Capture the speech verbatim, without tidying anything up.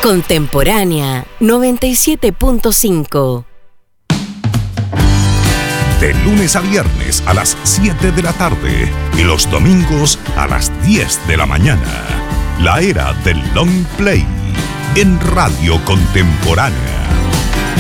Contemporánea noventa y siete punto cinco. De lunes a viernes a las siete de la tarde y los domingos a las diez de la mañana. La era del long play en Radio Contemporánea.